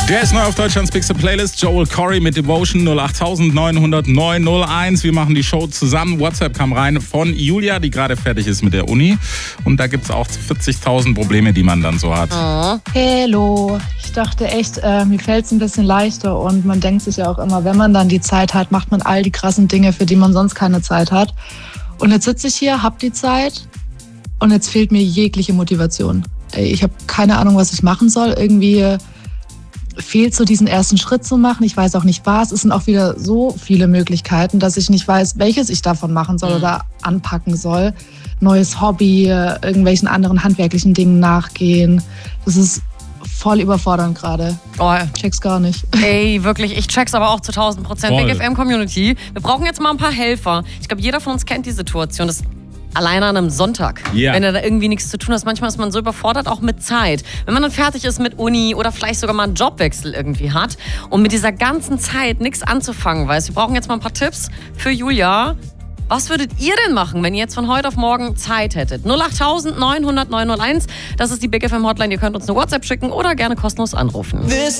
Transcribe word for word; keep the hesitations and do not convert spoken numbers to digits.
Der ist neu auf Deutschlands Bigste Playlist. Joel Corey mit Devotion null acht neun null null neun null eins. Wir machen die Show zusammen. WhatsApp kam rein von Julia, die gerade fertig ist mit der Uni. Und da gibt es auch vierzigtausend Probleme, die man dann so hat. Oh. Hello. Ich dachte echt, äh, mir fällt es ein bisschen leichter. Und man denkt sich ja auch immer, wenn man dann die Zeit hat, macht man all die krassen Dinge, für die man sonst keine Zeit hat. Und jetzt sitze ich hier, hab die Zeit und jetzt fehlt mir jegliche Motivation. Ich habe keine Ahnung, was ich machen soll. Irgendwie fehlt so diesen ersten Schritt zu machen. Ich weiß auch nicht was. Es sind auch wieder so viele Möglichkeiten, dass ich nicht weiß, welches ich davon machen soll oder anpacken soll. Neues Hobby, irgendwelchen anderen handwerklichen Dingen nachgehen. Das ist voll überfordernd gerade. Oh. Check's gar nicht. Ey, wirklich, ich check's aber auch zu tausend Prozent. Big F M-Community. Wir brauchen jetzt mal ein paar Helfer. Ich glaube, jeder von uns kennt die Situation. Das alleine an einem Sonntag, yeah. wenn du da irgendwie nichts zu tun hast. Manchmal ist man so überfordert, auch mit Zeit. Wenn man dann fertig ist mit Uni oder vielleicht sogar mal einen Jobwechsel irgendwie hat und mit dieser ganzen Zeit nichts anzufangen weiß. Wir brauchen jetzt mal ein paar Tipps für Julia. Was würdet ihr denn machen, wenn ihr jetzt von heute auf morgen Zeit hättet? null acht neun null null neun null eins, das ist die Big F M Hotline. Ihr könnt uns eine WhatsApp schicken oder gerne kostenlos anrufen.